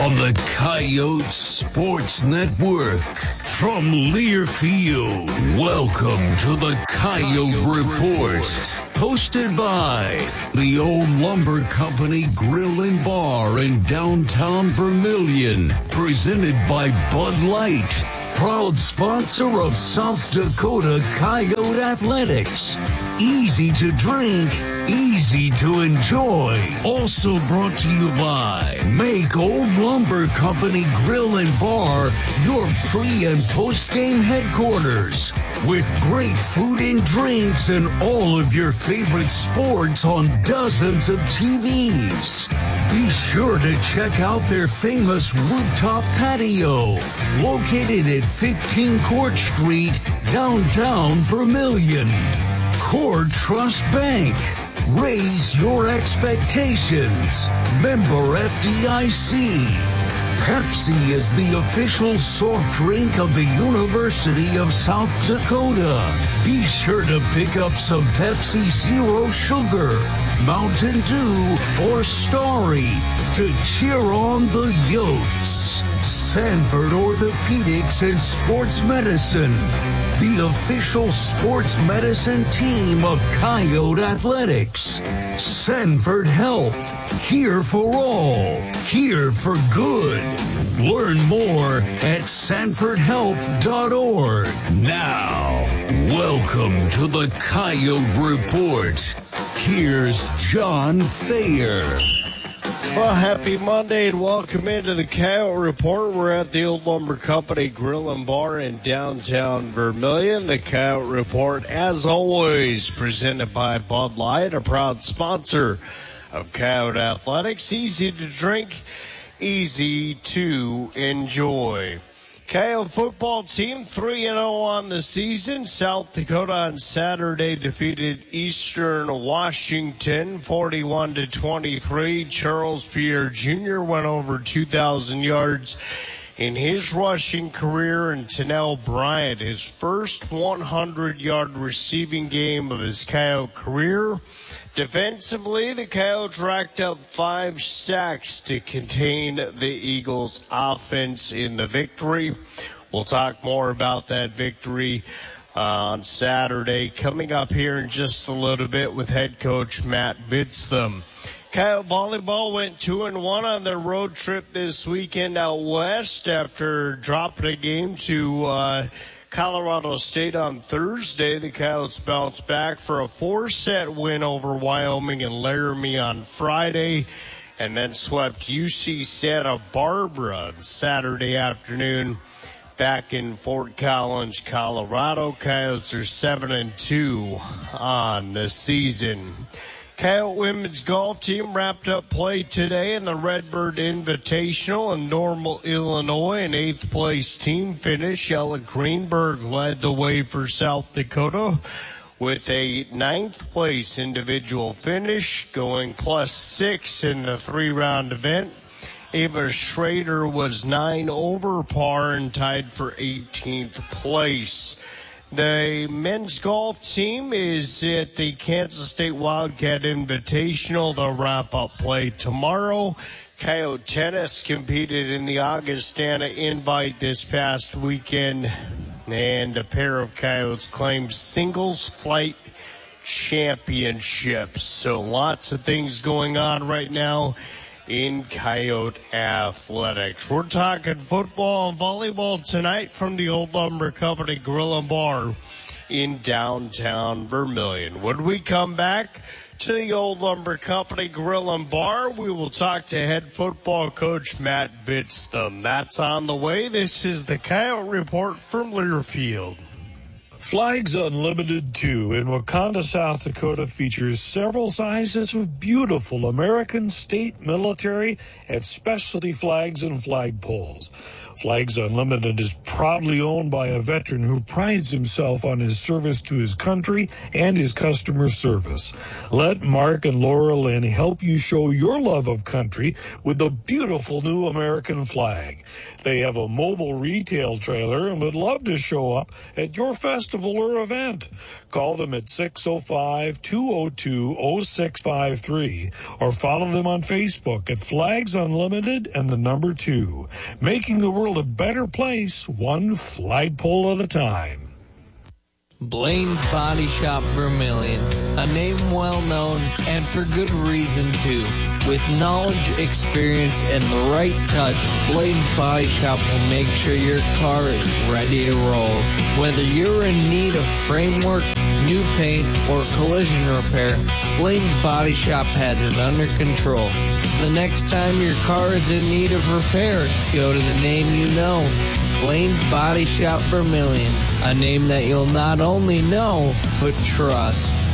on the Coyote Sports Network. From Learfield, welcome to the Coyote Report. Hosted by the Old Lumber Company Grill and Bar in downtown Vermilion. Presented by Bud Light, proud sponsor of South Dakota Coyote Athletics. Easy to drink, easy to enjoy. Also brought to you by Make Old Lumber Company Grill and Bar your pre- and post-game headquarters. With great food and drinks and all of your favorite sports on dozens of TVs. Be sure to check out their famous rooftop patio, located at 15 Court Street, downtown Vermilion. Core Trust Bank. Raise your expectations. Member FDIC. Pepsi is the official soft drink of the University of South Dakota. Be sure to pick up some Pepsi Zero Sugar, Mountain Dew, or Starry to cheer on the Yotes. Sanford Orthopedics and Sports Medicine, the official sports medicine team of Coyote Athletics. Sanford Health, here for all, here for good. Learn more at sanfordhealth.org. Now, welcome to the Coyote Report. Here's John Thayer. Well, happy Monday and welcome into the Coyote Report. We're at the Old Lumber Company Grill and Bar in downtown Vermilion. The Coyote Report, as always, presented by Bud Light, a proud sponsor of Coyote Athletics. Easy to drink, easy to enjoy. Coyote football team 3-0 on the season. South Dakota on Saturday defeated Eastern Washington 41-23. Charles Pierre Jr. went over 2,000 yards in his rushing career, and Tennell Bryant, his first 100-yard receiving game of his Coyote career. Defensively, the Coyotes racked up 5 sacks to contain the Eagles' offense in the victory. We'll talk more about that victory on Saturday coming up here in just a little bit with head coach Matt Vitztham. Coyote volleyball went 2-1 on their road trip this weekend out west after dropping a game to Colorado State on Thursday. The Coyotes bounced back for a 4-set win over Wyoming and Laramie on Friday, and then swept UC Santa Barbara on Saturday afternoon back in Fort Collins, Colorado. Coyotes are 7-2 on the season. Coyote women's golf team wrapped up play today in the Redbird Invitational in Normal, Illinois. An 8th place team finish. Ella Greenberg led the way for South Dakota with a 9th place individual finish, going +6 in the 3-round event. Ava Schrader was 9 over par and tied for 18th place. The men's golf team is at the Kansas State Wildcat Invitational. They'll wrap up play tomorrow. Coyote tennis competed in the Augustana Invite this past weekend, and a pair of Coyotes claimed singles flight championships. So lots of things going on right now in Coyote Athletics. We're talking football and volleyball tonight from the Old Lumber Company Grill and Bar in downtown Vermilion. When we come back to the Old Lumber Company Grill and Bar, we will talk to head football coach Matt Vitztham. That's on the way. This is the Coyote Report from Learfield. Flags Unlimited 2 in Wakanda, South Dakota features several sizes of beautiful American state, military, and specialty flags and flagpoles. Flags Unlimited is proudly owned by a veteran who prides himself on his service to his country and his customer service. Let Mark and Laura Lynn help you show your love of country with the beautiful new American flag. They have a mobile retail trailer and would love to show up at your festival festival or event. Call them at 605-202-0653 or follow them on Facebook at Flags Unlimited and the number 2, making the world a better place, one flagpole at a time. Blaine's Body Shop Vermilion, a name well known and for good reason too. With knowledge, experience, and the right touch, Blaine's Body Shop will make sure your car is ready to roll. Whether you're in need of framework, new paint, or collision repair, Blaine's Body Shop has it under control. So the next time your car is in need of repair, go to the name you know. Blaine's Body Shop Vermilion, a name that you'll not only know, but trust.